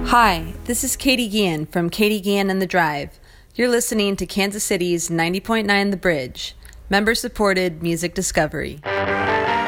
Hi, this is Katie Gian from Katie Gian and the Drive. You're listening to Kansas City's 90.9 The Bridge, member-supported music discovery.